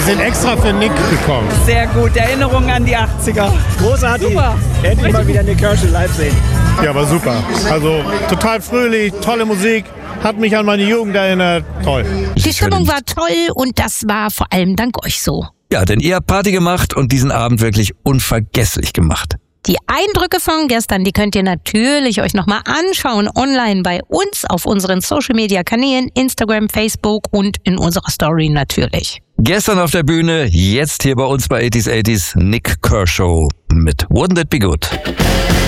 sind extra für Nick gekommen. Sehr gut, Erinnerungen an die 80er. Großartig. Super. Endlich mal wieder Nick Kershaw live sehen. Ja, war super. Also total fröhlich, tolle Musik, hat mich an meine Jugend erinnert. Toll. Die Stimmung war toll und das war vor allem dank euch so. Ja, denn ihr habt Party gemacht und diesen Abend wirklich unvergesslich gemacht. Die Eindrücke von gestern, die könnt ihr natürlich euch nochmal anschauen online bei uns auf unseren Social-Media-Kanälen, Instagram, Facebook und in unserer Story natürlich. Gestern auf der Bühne, jetzt hier bei uns bei 80s Nick Kershaw mit Wouldn't It Be Good.